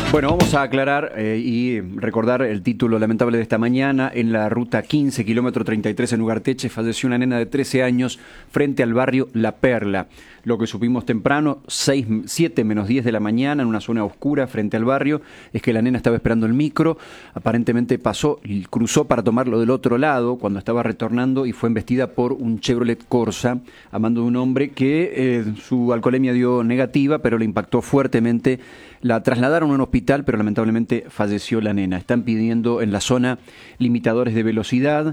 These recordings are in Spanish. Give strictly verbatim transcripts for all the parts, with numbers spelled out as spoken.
Bueno, vamos a aclarar eh, y recordar el título lamentable de esta mañana. En la ruta quince, kilómetro treinta y tres en Ugarteche, falleció una nena de trece años frente al barrio La Perla. Lo que supimos temprano, siete menos diez de la mañana, en una zona oscura frente al barrio, es que la nena estaba esperando el micro, aparentemente pasó y cruzó para tomarlo del otro lado cuando estaba retornando y fue embestida por un Chevrolet Corsa a mando de un hombre que eh, su alcoholemia dio negativa, pero le impactó fuertemente. La trasladaron a un hospital, pero lamentablemente falleció la nena. Están pidiendo en la zona limitadores de velocidad,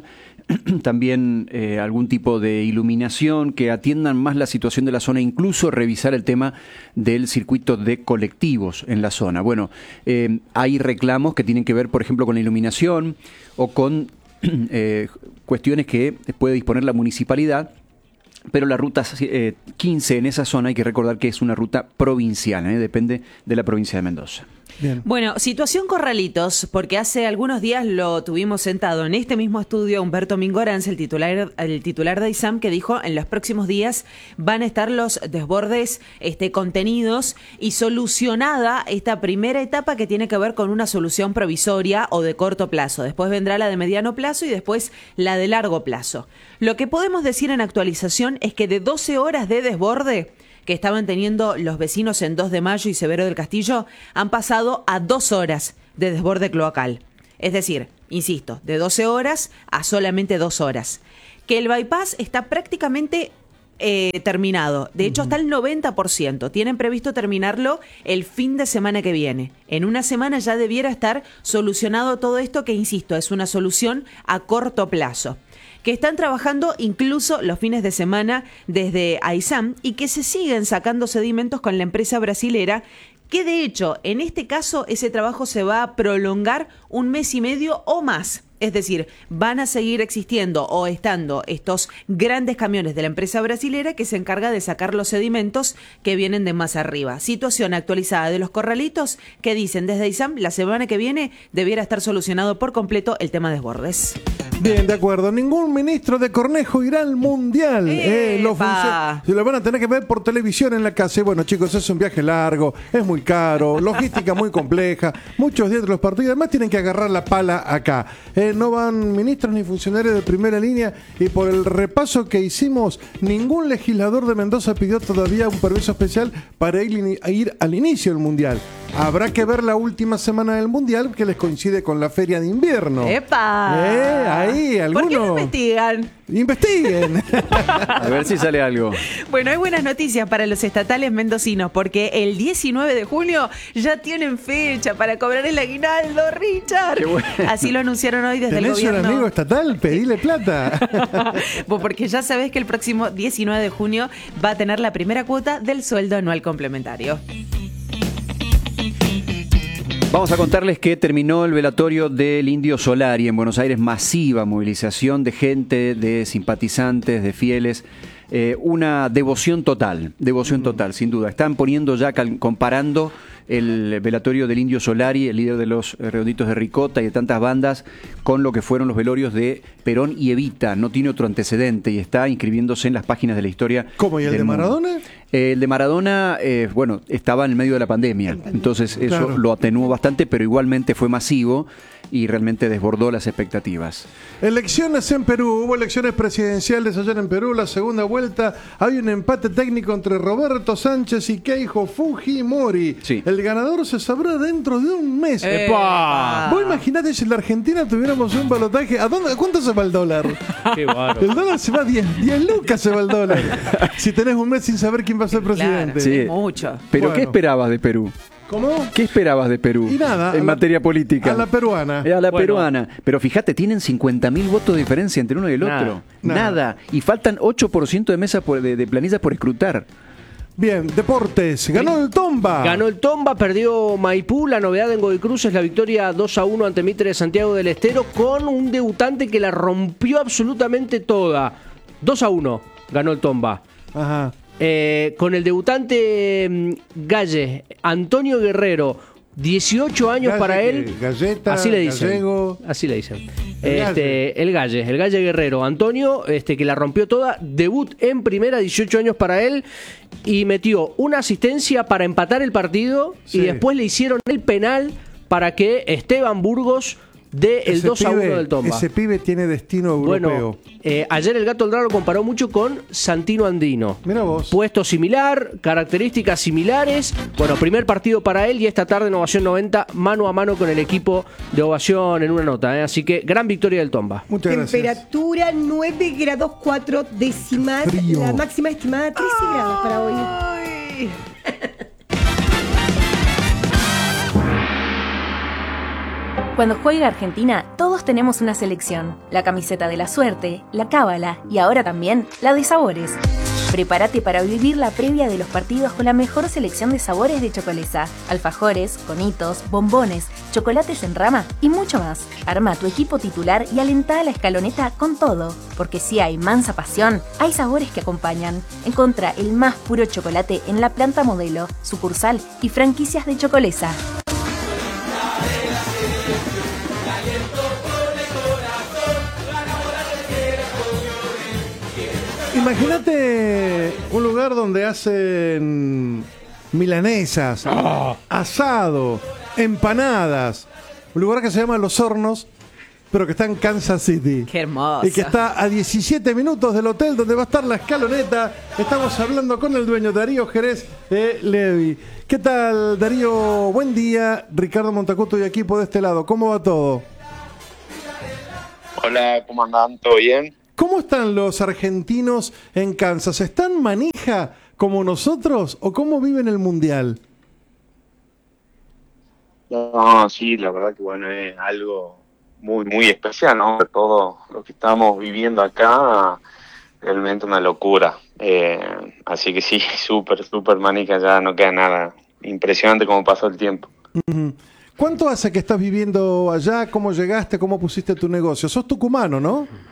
también eh, algún tipo de iluminación, que atiendan más la situación de la zona, incluso revisar el tema del circuito de colectivos en la zona. Bueno, eh, hay reclamos que tienen que ver, por ejemplo, con la iluminación o con eh, cuestiones que puede disponer la municipalidad. Pero la ruta eh, quince en esa zona hay que recordar que es una ruta provincial, ¿eh? Depende de la provincia de Mendoza. Bien. Bueno, situación Corralitos, porque hace algunos días lo tuvimos sentado en este mismo estudio Humberto Mingorance, el titular, el titular de AISAM, que dijo en los próximos días van a estar los desbordes este, contenidos y solucionada esta primera etapa que tiene que ver con una solución provisoria o de corto plazo. Después vendrá la de mediano plazo y después la de largo plazo. Lo que podemos decir en actualización es que de doce horas de desborde que estaban teniendo los vecinos en dos de mayo y Severo del Castillo, han pasado a dos horas de desborde cloacal. Es decir, insisto, de doce horas a solamente dos horas. Que el bypass está prácticamente eh, terminado. De hecho, está el noventa por ciento. Tienen previsto terminarlo el fin de semana que viene. En una semana ya debiera estar solucionado todo esto que, insisto, es una solución a corto plazo. Que están trabajando incluso los fines de semana desde AISAM y que se siguen sacando sedimentos con la empresa brasilera, que de hecho en este caso ese trabajo se va a prolongar un mes y medio o más. Es decir, van a seguir existiendo o estando estos grandes camiones de la empresa brasilera que se encarga de sacar los sedimentos que vienen de más arriba. Situación actualizada de los Corralitos que dicen desde AISAM la semana que viene debiera estar solucionado por completo el tema de desbordes. Bien, de acuerdo. Ningún ministro de Cornejo irá al Mundial. Eh, lo, lo van a tener que ver por televisión en la casa. Bueno, chicos, es un viaje largo, es muy caro, logística muy compleja, muchos días de los partidos. Además tienen que agarrar la pala acá. Eh, no van ministros ni funcionarios de primera línea y por el repaso que hicimos, ningún legislador de Mendoza pidió todavía un permiso especial para ir, ir al inicio del Mundial. Habrá que ver la última semana del Mundial que les coincide con la feria de invierno. ¡Epa! Eh, ahí, algunos. ¿Por qué no investigan? ¡Investiguen! A ver si sale algo. Bueno, hay buenas noticias para los estatales mendocinos porque el diecinueve de junio ya tienen fecha para cobrar el aguinaldo, Richard. Qué bueno. Así lo anunciaron hoy desde el gobierno. ¿Tenés un amigo estatal? Pedile plata. Pues porque ya sabés que el próximo diecinueve de junio va a tener la primera cuota del sueldo anual complementario. Vamos a contarles que terminó el velatorio del Indio Solari en Buenos Aires, masiva movilización de gente, de simpatizantes, de fieles, eh, una devoción total, devoción total, sin duda. Están poniendo ya, comparando el velatorio del Indio Solari, el líder de los Redonditos de Ricota y de tantas bandas, con lo que fueron los velorios de Perón y Evita. No tiene otro antecedente y está inscribiéndose en las páginas de la historia. ¿Cómo? ¿Y el de Maradona? Eh, el de Maradona, eh, bueno, estaba en el medio de la pandemia, entonces eso claro. Lo atenuó bastante, pero igualmente fue masivo y realmente desbordó las expectativas. Elecciones en Perú, hubo elecciones presidenciales ayer en Perú, la segunda vuelta, hay un empate técnico entre Roberto Sánchez y Keiko Fujimori. Sí. El ganador se sabrá dentro de un mes. ¡Epa! Vos imaginate si en la Argentina tuviéramos un balotaje, ¿a dónde, cuánto se va el dólar? Qué bárbaro. El dólar se va a diez lucas se va el dólar. Si tenés un mes sin saber quién va a ser presidente. Claro, sí. Mucho. Pero bueno. ¿Qué esperabas de Perú? ¿Cómo? ¿Qué esperabas de Perú? Y nada. En la, materia política. A la peruana. A la bueno. peruana. Pero fíjate, tienen cincuenta mil votos de diferencia entre uno y el Nada. otro. Nada. Nada. Y faltan ocho por ciento de mesas por, de, de planillas por escrutar. Bien, deportes. Ganó el Tomba. Ganó el Tomba, perdió Maipú. La novedad en Godoy Cruz es la victoria dos a uno ante Mitre de Santiago del Estero con un debutante que la rompió absolutamente toda. dos a uno ganó el Tomba. Ajá. Eh, con el debutante Galle, Antonio Guerrero, dieciocho años Galle, para él. Galleta, así le dicen. Gallego. Así le dicen. El Este, Galle. el Galle, el Galle Guerrero. Antonio, este, que la rompió toda. Debut en primera, dieciocho años para él. Y metió una asistencia para empatar el partido. Sí. Y después le hicieron el penal para que Esteban Burgos dé el Ese dos a uno pibe- del Tomba. Ese pibe tiene destino europeo. Bueno, eh, ayer el Gato Aldrá lo comparó mucho con Santino Andino. Mira vos. Puesto similar, características similares. Bueno, primer partido para él y esta tarde en Ovación noventa, mano a mano con el equipo de Ovación en una nota. ¿eh? Así que gran victoria del Tomba. Muchas gracias. Temperatura nueve grados cuatro décimas. Frío. La máxima estimada trece grados para hoy. Ay. Cuando juega Argentina, todos tenemos una selección. La camiseta de la suerte, la cábala y ahora también la de sabores. Prepárate para vivir la previa de los partidos con la mejor selección de sabores de Chocolesa. Alfajores, conitos, bombones, chocolates en rama y mucho más. Arma tu equipo titular y alentá a la escaloneta con todo. Porque si hay mansa pasión, hay sabores que acompañan. Encontrá el más puro chocolate en la planta modelo, sucursal y franquicias de Chocolesa. Imagínate un lugar donde hacen milanesas, asado, empanadas. Un lugar que se llama Los Hornos, pero que está en Kansas City. Qué hermoso. Y que está a diecisiete minutos del hotel donde va a estar la escaloneta. Estamos hablando con el dueño, Darío Jerez eh, Levi. ¿Qué tal, Darío? Buen día. Ricardo Montacuto y equipo de este lado. ¿Cómo va todo? Hola, ¿cómo andan? ¿Todo bien? ¿Cómo están los argentinos en Kansas? ¿Están manija como nosotros o cómo viven el Mundial? No, sí, la verdad que bueno, es algo muy, muy especial, ¿no? Todo lo que estamos viviendo acá, realmente una locura. Eh, así que sí, súper, súper manica, ya no queda nada. Impresionante cómo pasó el tiempo. Uh-huh. ¿Cuánto hace que estás viviendo allá? ¿Cómo llegaste? ¿Cómo pusiste tu negocio? Sos tucumano, ¿no?